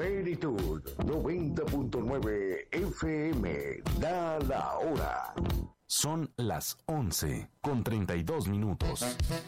Plenitud 90.9 FM. Da la hora. Son las 11:32.